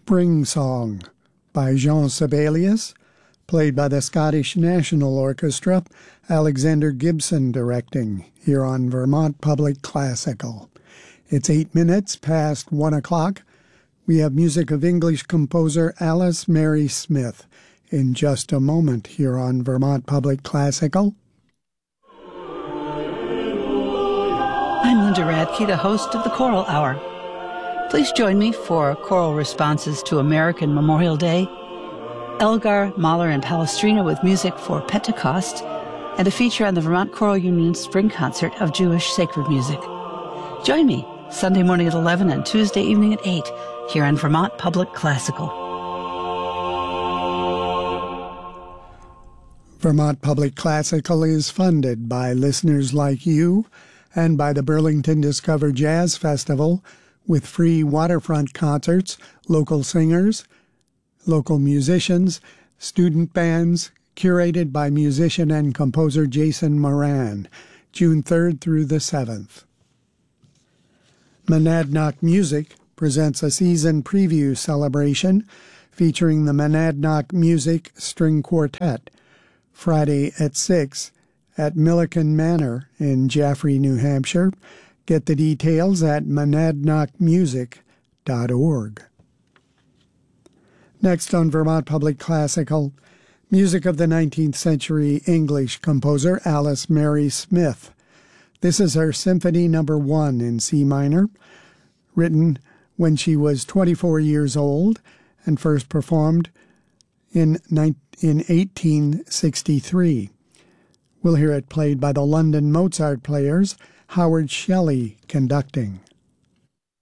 Spring Song by Jean Sibelius, played by the Scottish National Orchestra, Alexander Gibson directing, here on Vermont Public Classical. It's 8 minutes past 1 o'clock. We have music of English composer Alice Mary Smith in just a moment here on Vermont Public Classical. I'm Linda Radke, the host of the Choral Hour. Please join me for choral responses to American Memorial Day, Elgar, Mahler, and Palestrina with music for Pentecost, and a feature on the Vermont Choral Union's Spring Concert of Jewish Sacred Music. Join me Sunday morning at 11 and Tuesday evening at 8 here on Vermont Public Classical. Vermont Public Classical is funded by listeners like you and by the Burlington Discover Jazz Festival, with free waterfront concerts, local singers, local musicians, student bands, curated by musician and composer Jason Moran, June 3rd through the 7th. Monadnock Music presents a season preview celebration featuring the Monadnock Music String Quartet, Friday at 6 at Milliken Manor in Jaffrey, New Hampshire. Get the details at monadnockmusic.org. Next on Vermont Public Classical, music of the 19th century English composer Alice Mary Smith. This is her Symphony No. 1 in C minor, written when she was 24 years old and first performed in 1863. We'll hear it played by the London Mozart Players, Howard Shelley conducting.